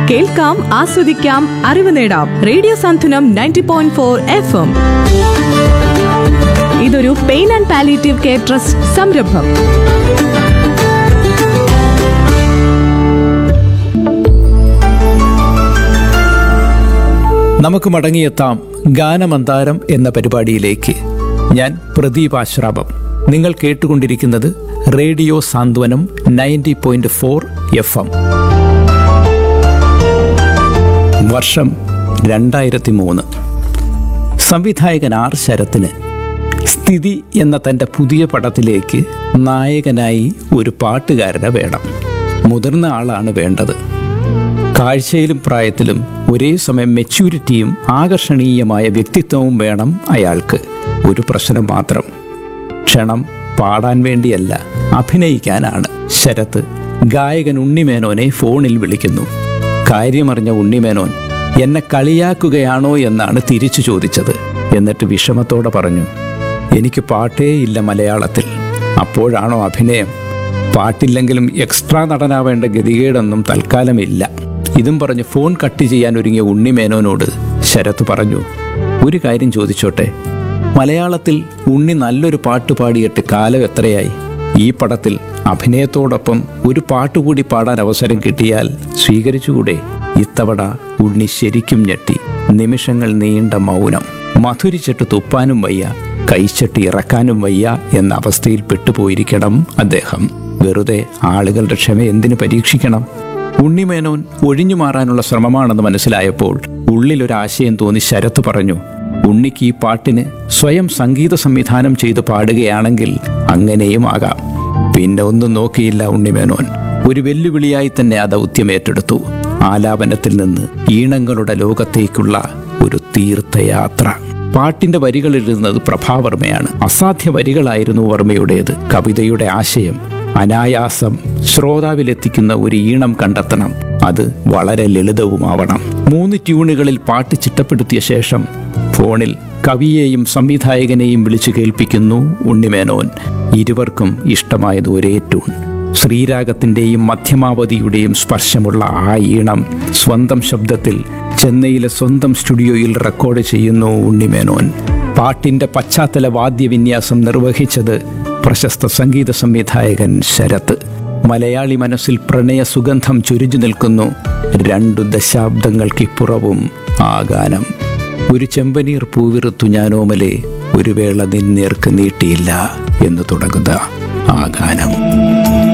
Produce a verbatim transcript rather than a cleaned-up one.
കേൾക്കാം, ആസ്വദിക്കാം, അറിവ് നേടാം. റേഡിയോ സാന്ത്വനം ninety point four F M. ഇതൊരു pain and palliative care trust സംരംഭം. നമുക്ക് മടങ്ങിയെത്താം ഗാനമന്താരം എന്ന പരിപാടിയിലേക്ക്. ഞാൻ പ്രദീപ് ആശ്രാമം. നിങ്ങൾ കേട്ടുകൊണ്ടിരിക്കുന്നത് റേഡിയോ സാന്ത്വനം ninety point four F M. വർഷം രണ്ടായിരത്തി മൂന്ന്. സംവിധായകൻ ആർ ശരത്തിന് സ്ഥിതി എന്ന തൻ്റെ പുതിയ പടത്തിലേക്ക് നായകനായി ഒരു പാട്ടുകാരനെ വേണം. മുതിർന്ന ആളാണ് വേണ്ടത്. കാഴ്ചയിലും പ്രായത്തിലും ഒരേ സമയം മെച്യൂരിറ്റിയും ആകർഷണീയമായ വ്യക്തിത്വവും വേണം അയാൾക്ക്. ഒരു പ്രശ്നം മാത്രം, ക്ഷണം പാടാൻ വേണ്ടിയല്ല, അഭിനയിക്കാനാണ്. ശരത്ത് ഗായകൻ ഉണ്ണിമേനോനെ ഫോണിൽ വിളിക്കുന്നു. കാര്യമറിഞ്ഞ ഉണ്ണിമേനോൻ എന്നെ കളിയാക്കുകയാണോ എന്നാണ് തിരിച്ചു ചോദിച്ചത്. എന്നിട്ട് വിഷമത്തോടെ പറഞ്ഞു, എനിക്ക് പാട്ടേ ഇല്ല മലയാളത്തിൽ. അപ്പോഴാണോ അഭിനയം? പാട്ടില്ലെങ്കിലും എക്സ്ട്രാ നടനാവേണ്ട ഗതികേടൊന്നും തൽക്കാലമില്ല. ഇതും പറഞ്ഞ് ഫോൺ കട്ട് ചെയ്യാൻ ഒരുങ്ങിയ ഉണ്ണിമേനോനോട് ശരത്ത് പറഞ്ഞു, ഒരു കാര്യം ചോദിച്ചോട്ടെ, മലയാളത്തിൽ ഉണ്ണി നല്ലൊരു പാട്ട് പാടിയിട്ട് കാലം എത്രയായി? ഈ പടത്തിൽ അഭിനയത്തോടൊപ്പം ഒരു പാട്ടുകൂടി പാടാൻ അവസരം കിട്ടിയാൽ സ്വീകരിച്ചുകൂടെ? ഇത്തവണ ഉണ്ണി ശരിക്കും ഞെട്ടി. നിമിഷങ്ങൾ നീണ്ട മൗനം. മധുരിച്ചിട്ട് തുപ്പാനും വയ്യ, കഴിച്ചിട്ട് ഇറക്കാനും വയ്യ എന്ന അവസ്ഥയിൽ പെട്ടുപോയിരിക്കണം അദ്ദേഹം. വെറുതെ ആളുകളുടെ ക്ഷമ എന്തിനു പരീക്ഷിക്കണം? ഉണ്ണിമേനോൻ ഒഴിഞ്ഞു മാറാനുള്ള ശ്രമമാണെന്ന് മനസ്സിലായപ്പോൾ ഉള്ളിലൊരാശയം തോന്നി ശരത്ത് പറഞ്ഞു, ഉണ്ണിക്ക് ഈ പാട്ടിന് സ്വയം സംഗീത സംവിധാനം ചെയ്ത് പാടുകയാണെങ്കിൽ അങ്ങനെയും ആകാം. പിന്നെ ഒന്നും നോക്കിയില്ല ഉണ്ണിമേനോൻ. ഒരു വെല്ലുവിളിയായി തന്നെ ആ ദൗത്യം ഏറ്റെടുത്തു. ആലാപനത്തിൽ നിന്ന് ഈണങ്ങളുടെ ലോകത്തേക്കുള്ള ഒരു തീർത്ഥയാത്ര. പാട്ടിന്റെ വരികൾ എഴുതുന്നത് പ്രഭാവർമ്മയാണ്. അസാധ്യ വരികളായിരുന്നു വർമ്മയുടേത്. കവിതയുടെ ആശയം അനായാസം ശ്രോതാവിലെത്തിക്കുന്ന ഒരു ഈണം കണ്ടെത്തണം. അത് വളരെ ലളിതവുമാവണം. മൂന്ന് ട്യൂണുകളിൽ പാട്ട് ചിട്ടപ്പെടുത്തിയ ശേഷം ഫോണിൽ കവിയെയും സംവിധായകനെയും വിളിച്ചു കേൾപ്പിക്കുന്നു ഉണ്ണിമേനോൻ. ഇരുവർക്കും ഇഷ്ടമായത് ഒരേ ട്യൂൺ. ശ്രീരാഗത്തിൻ്റെയും മധ്യമാവതിയുടെയും സ്പർശമുള്ള ആ ഈണം സ്വന്തം ശബ്ദത്തിൽ ചെന്നൈയിലെ സ്വന്തം സ്റ്റുഡിയോയിൽ റെക്കോർഡ് ചെയ്യുന്നു ഉണ്ണിമേനോൻ. പാട്ടിൻ്റെ പശ്ചാത്തല വാദ്യവിന്യാസം നിർവഹിച്ചത് പ്രശസ്ത സംഗീത സംവിധായകൻ ശരത്ത്. മലയാളി മനസ്സിൽ പ്രണയ സുഗന്ധം ചൊരിഞ്ഞു നിൽക്കുന്നു. രണ്ടു ദശാബ്ദങ്ങൾക്കിപ്പുറവും ആ ഗാനം. ഒരു ചെമ്പനീർ പൂവിറുത്തു ഞാനോമലെ ഒരു വേള നിന്നേർക്ക് നീട്ടിയില്ല എന്ന് തുടങ്ങുന്ന ആ ഗാനം.